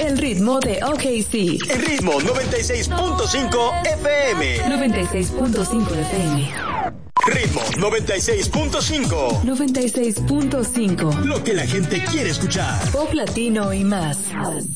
El ritmo de OKC. El ritmo 96.5 FM. 96.5 FM. Ritmo 96.5. 96.5. Lo que la gente quiere escuchar. Pop latino y más.